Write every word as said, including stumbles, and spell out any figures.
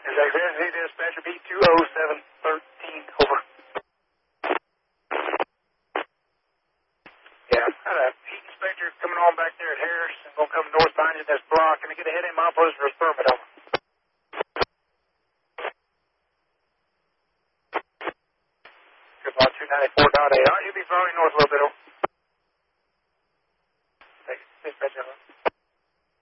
Is that exactly dispatcher B two oh seven thirteen, over. Yeah, I had a heat inspector coming on back there at Harris and going to come north behind you in this block. Can I get a head in milepost for a thermit, over? Good block two ninety-four point eight. All right, you'll be following north a little bit, over.